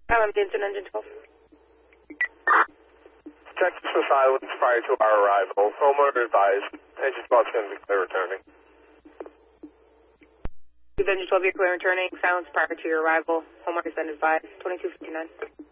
Vincent, engine 12. Texas for silence prior to our arrival. Homeowner advised. Engine 12 is going to be clear returning. Engine 12, you're clear returning. Silence prior to your arrival. Homeowner is then advised. 2259.